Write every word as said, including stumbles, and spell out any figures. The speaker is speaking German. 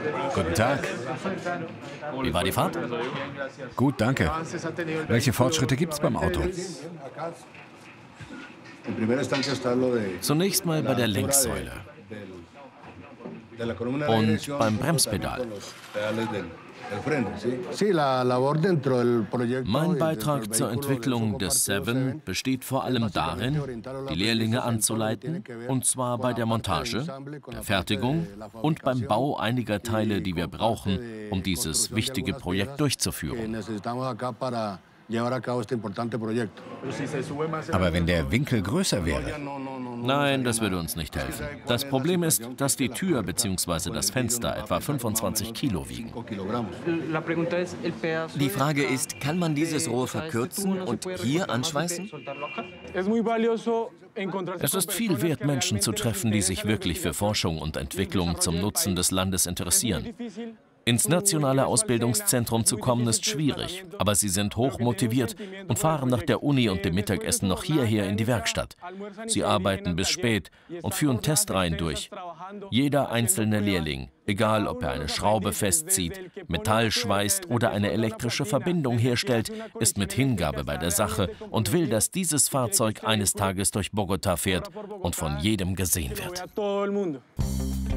Guten Tag. Wie war die Fahrt? Gut, danke. Welche Fortschritte gibt's beim Auto? Zunächst mal bei der Lenksäule und beim Bremspedal. Mein Beitrag zur Entwicklung des Seven besteht vor allem darin, die Lehrlinge anzuleiten, und zwar bei der Montage, der Fertigung und beim Bau einiger Teile, die wir brauchen, um dieses wichtige Projekt durchzuführen. Aber wenn der Winkel größer wäre? Nein, das würde uns nicht helfen. Das Problem ist, dass die Tür bzw. das Fenster etwa fünfundzwanzig Kilo wiegen. Die Frage ist, kann man dieses Rohr verkürzen und hier anschweißen? Es ist viel wert, Menschen zu treffen, die sich wirklich für Forschung und Entwicklung zum Nutzen des Landes interessieren. Ins nationale Ausbildungszentrum zu kommen ist schwierig, aber sie sind hoch motiviert und fahren nach der Uni und dem Mittagessen noch hierher in die Werkstatt. Sie arbeiten bis spät und führen Testreihen durch. Jeder einzelne Lehrling, egal ob er eine Schraube festzieht, Metall schweißt oder eine elektrische Verbindung herstellt, ist mit Hingabe bei der Sache und will, dass dieses Fahrzeug eines Tages durch Bogotá fährt und von jedem gesehen wird.